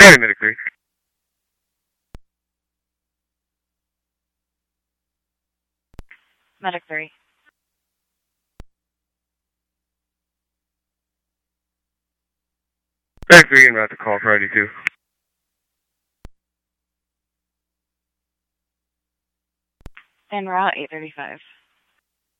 Charlie Medic 3. Medic 3. Medic 3 en route to call Friday 2. En route 835.